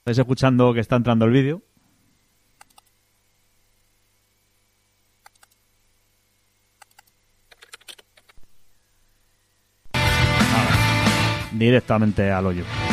Estáis escuchando que está entrando el vídeo. Directamente al hoyo.